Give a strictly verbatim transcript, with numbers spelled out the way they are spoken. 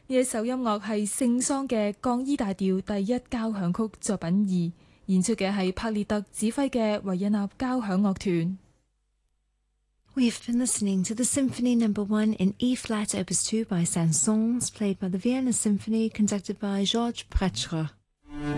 呢一首音樂係聖桑嘅降 E 大調第一交響曲作品二，演出嘅係帕列特指揮嘅維也納交響樂團。 We've been listening to the Symphony Number One in E flat, Opus Two by Saint-Saëns, played by the Vienna Symphony, conducted by Georges Prêtre.